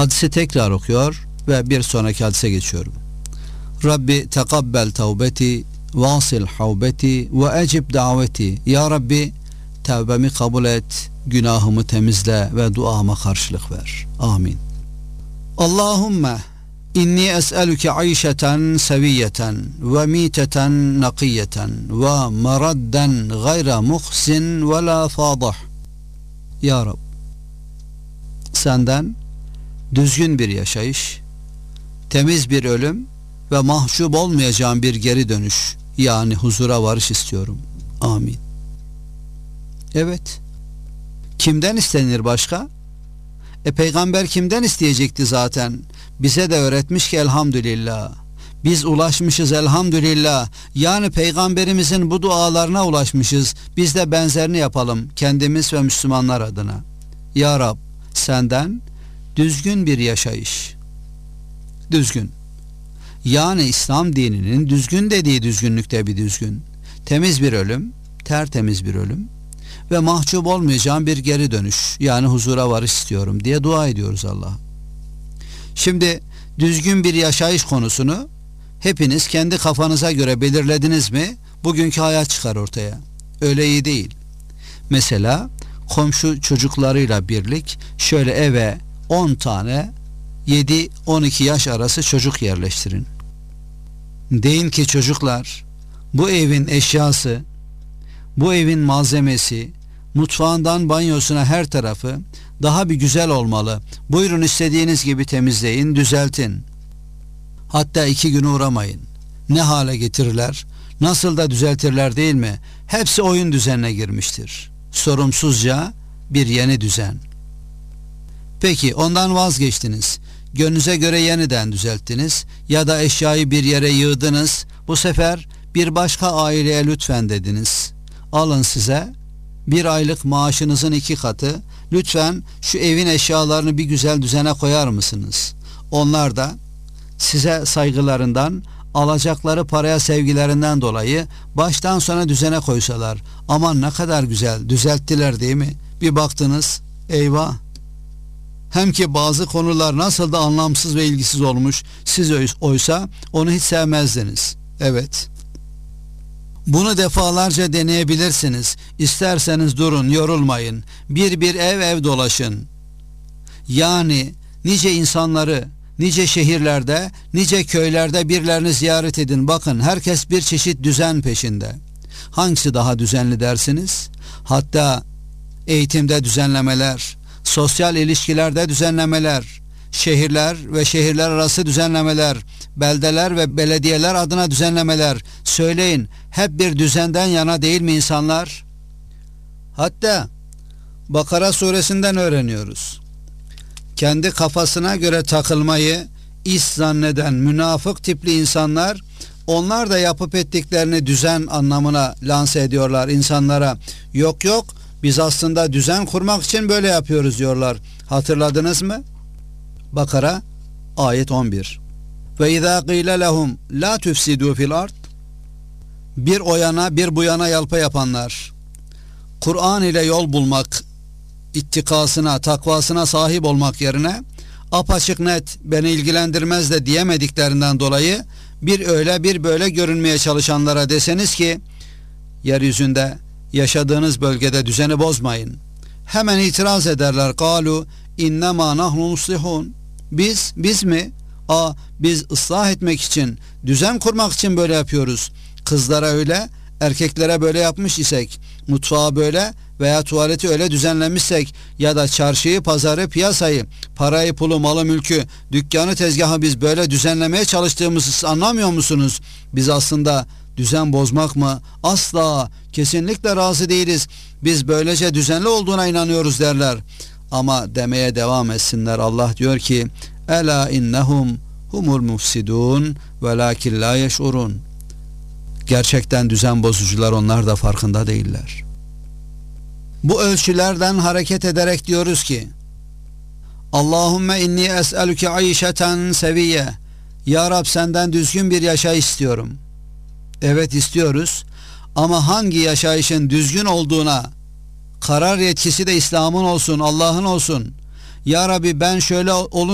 Hadisi tekrar okuyor ve bir sonraki hadise geçiyorum. Rabbi tekabbel tevbeti vasil havbeti ve ecib daveti. Ya Rabbi, tevbemi kabul et, günahımı temizle ve duama karşılık ver. Amin. Allahümme inni es'eluke ayşeten seviyeten ve miteten nakiyeten ve maradden gayra muhsin ve la fadah. Ya Rab, senden düzgün bir yaşayış, temiz bir ölüm ve mahcup olmayacağım bir geri dönüş, yani huzura varış istiyorum. Amin. Evet. Kimden istenir başka? Peygamber kimden isteyecekti zaten? Bize de öğretmiş ki elhamdülillah. Biz ulaşmışız elhamdülillah. Yani Peygamberimizin bu dualarına ulaşmışız. Biz de benzerini yapalım kendimiz ve Müslümanlar adına. Ya Rab, senden düzgün bir yaşayış. Düzgün. Yani İslam dininin düzgün dediği düzgünlükte bir düzgün. Temiz bir ölüm, tertemiz bir ölüm ve mahcup olmayacağım bir geri dönüş, yani huzura varış istiyorum diye dua ediyoruz Allah'a. Şimdi düzgün bir yaşayış konusunu hepiniz kendi kafanıza göre belirlediniz mi? Bugünkü hayat çıkar ortaya. Öyle iyi değil. Mesela komşu çocuklarıyla birlik şöyle eve 10 tane 7-12 yaş arası çocuk yerleştirin. Deyin ki çocuklar, bu evin eşyası, bu evin malzemesi, mutfağından banyosuna her tarafı daha bir güzel olmalı. Buyurun istediğiniz gibi temizleyin, düzeltin. Hatta 2 gün uğramayın. Ne hale getirirler, nasıl da düzeltirler değil mi? Hepsi oyun düzenine girmiştir. Sorumsuzca bir yeni düzen. Peki ondan vazgeçtiniz. Gönlünüze göre yeniden düzelttiniz ya da eşyayı bir yere yığdınız. Bu sefer bir başka aileye lütfen dediniz. Alın size 1 aylık maaşınızın 2 katı. Lütfen şu evin eşyalarını bir güzel düzene koyar mısınız? Onlar da size saygılarından, alacakları paraya sevgilerinden dolayı baştan sona düzene koysalar, aman ne kadar güzel düzelttiler değil mi? Bir baktınız, eyvah. Hem ki bazı konular nasıl da anlamsız ve ilgisiz olmuş, siz oysa onu hiç sevmezdiniz. Evet. Bunu defalarca deneyebilirsiniz. İsterseniz durun, yorulmayın. Bir ev dolaşın. Yani nice insanları, nice şehirlerde, nice köylerde birilerini ziyaret edin. Bakın, herkes bir çeşit düzen peşinde. Hangisi daha düzenli dersiniz? Hatta eğitimde düzenlemeler, sosyal ilişkilerde düzenlemeler, şehirler ve şehirler arası düzenlemeler, beldeler ve belediyeler adına düzenlemeler. Söyleyin, hep bir düzenden yana değil mi insanlar? Hatta Bakara suresinden öğreniyoruz. Kendi kafasına göre takılmayı iş zanneden münafık tipli insanlar, onlar da yapıp ettiklerini düzen anlamına lanse ediyorlar insanlara. Yok biz aslında düzen kurmak için böyle yapıyoruz diyorlar. Hatırladınız mı? Bakara ayet 11. Ve izâ qîle lehum lâ tufsidû fil ard. Bir o yana bir bu yana yalpa yapanlar, Kur'an ile yol bulmak, ittikasına, takvasına sahip olmak yerine apaçık net beni ilgilendirmez de diyemediklerinden dolayı bir öyle bir böyle görünmeye çalışanlara deseniz ki yeryüzünde, yaşadığınız bölgede düzeni bozmayın, hemen itiraz ederler. Kalu innema nahnu muslihun. Biz mi? Biz ıslah etmek için, düzen kurmak için böyle yapıyoruz. Kızlara öyle, erkeklere böyle yapmış isek, mutfağı böyle veya tuvaleti öyle düzenlemişsek ya da çarşıyı, pazarı, piyasayı, parayı, pulu, malı, mülkü, dükkanı, tezgahı biz böyle düzenlemeye çalıştığımızı anlamıyor musunuz? Biz aslında düzen bozmak mı? Asla, kesinlikle razı değiliz. Biz böylece düzenli olduğuna inanıyoruz derler. Ama demeye devam etsinler. Allah diyor ki Ela innehum humul mufsidun velakin la yeş'urun. Gerçekten düzen bozucular, onlar da farkında değiller. Bu ölçülerden hareket ederek diyoruz ki Allahümme inni es'eluke ayşeten seviyye. Ya Rab, senden düzgün bir yaşayış istiyorum. Evet, istiyoruz ama hangi yaşayışın düzgün olduğuna karar yetkisi de İslam'ın olsun, Allah'ın olsun. Ya Rabbi, ben şöyle olun